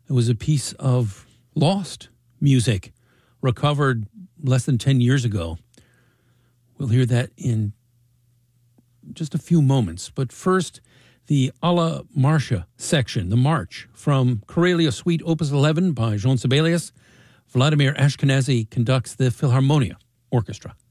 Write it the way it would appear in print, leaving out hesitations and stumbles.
It was a piece of lost music recovered less than 10 years ago. We'll hear that in just a few moments. But first, the Alla Marcia section, the march from Karelia Suite Opus 11 by Jean Sibelius. Vladimir Ashkenazy conducts the Philharmonia Orchestra.